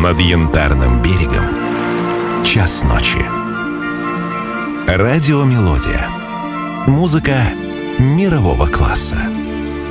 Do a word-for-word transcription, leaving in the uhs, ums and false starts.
Над Янтарным берегом час ночи. Радиомелодия. Музыка мирового класса.